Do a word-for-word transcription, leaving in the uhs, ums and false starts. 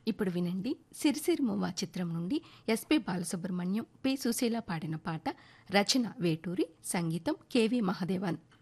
ఇప్పుడు వినండి సిరిసిరి మూవా చిత్రం నుండి ఎస్పి బాలసుబ్రహ్మణ్యం పి సుశీల పాడిన పాట. రచన వేటూరి, సంగీతం కెవి మహదేవన్.